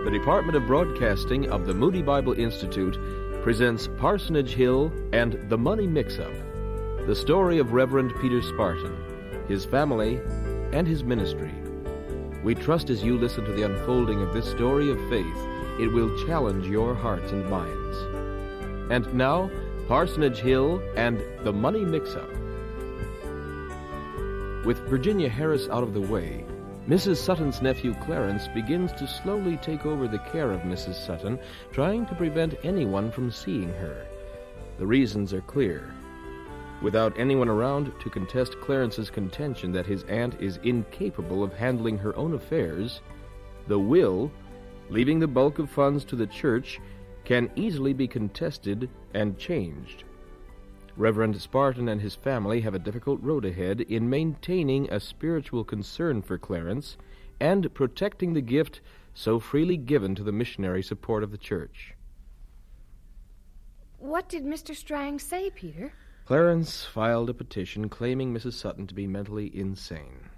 The Department of Broadcasting of the Moody Bible Institute presents Parsonage Hill and The Money Mix-Up, the story of Reverend Peter Spartan, his family, and his ministry. We trust as you listen to the unfolding of this story of faith, it will challenge your hearts and minds. And now, Parsonage Hill and The Money Mix-Up. With Virginia Harris out of the way, Mrs. Sutton's nephew Clarence begins to slowly take over the care of Mrs. Sutton, trying to prevent anyone from seeing her. The reasons are clear. Without anyone around to contest Clarence's contention that his aunt is incapable of handling her own affairs, the will, leaving the bulk of funds to the church, can easily be contested and changed. Reverend Spartan and his family have a difficult road ahead in maintaining a spiritual concern for Clarence and protecting the gift so freely given to the missionary support of the church. What did Mr. Strang say, Peter? Clarence filed a petition claiming Mrs. Sutton to be mentally insane.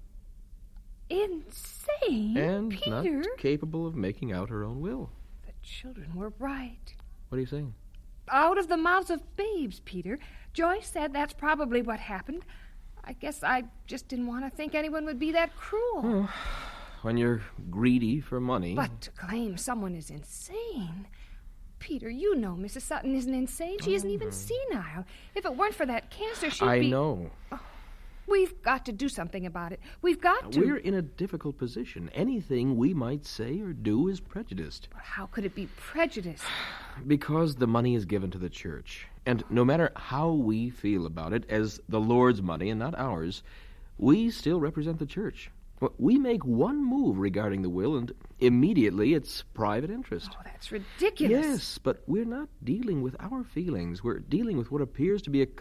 Insane? And Peter? Not capable of making out her own will. The children were right. What are you saying? Out of the mouths of babes, Peter. Joyce said that's probably what happened. I guess I just didn't want to think anyone would be that cruel. Well, when you're greedy for money... But to claim someone is insane... Peter, you know Mrs. Sutton isn't insane. She isn't even senile. If it weren't for that cancer, she'd I be... know. Oh, we've got to do something about it. We've got to... We're in a difficult position. Anything we might say or do is prejudiced. But how could it be prejudiced? Because the money is given to the church. And no matter how we feel about it, as the Lord's money and not ours, we still represent the church. We make one move regarding the will, and immediately it's private interest. Oh, that's ridiculous. Yes, but we're not dealing with our feelings. We're dealing with what appears to be a